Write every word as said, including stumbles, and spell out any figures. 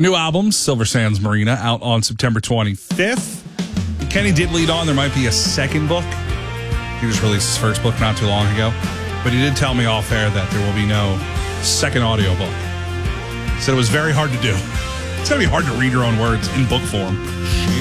New album, Silver Sands Marina, out on September twenty-fifth. Kenny did lead on. There might be a second book. He just released his first book not too long ago. But he did tell me off air that there will be no second audiobook. He said it was very hard to do. It's going to be hard to read your own words in book form.